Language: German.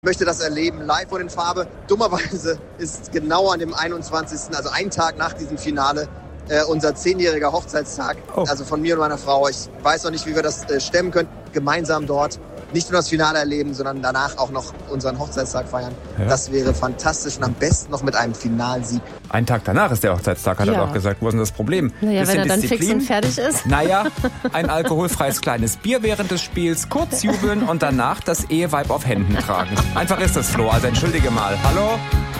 Möchte das erleben, live und in Farbe. Dummerweise ist genau an dem 21., also einen Tag nach diesem Finale, unser 10-jähriger Hochzeitstag. Oh. Also von mir und meiner Frau. Ich weiß noch nicht, wie wir das stemmen können. Gemeinsam dort nicht nur das Finale erleben, sondern danach auch noch unseren Hochzeitstag feiern. Ja. Das wäre fantastisch und am besten noch mit einem Finalsieg. Ein Tag danach ist der Hochzeitstag, hat er auch gesagt. Wo ist denn das Problem? Naja, wenn er dann fix und fertig ist. Naja, ein alkoholfreies kleines Bier während des Spiels, kurz jubeln und danach das Eheweib auf Händen tragen. Einfach ist das, Flo. Also entschuldige mal. Hallo?